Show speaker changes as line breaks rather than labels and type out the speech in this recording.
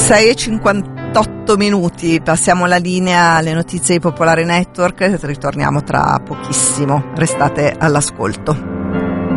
6:58 minuti, passiamo la linea alle notizie di Popolare Network, ritorniamo tra pochissimo, restate all'ascolto.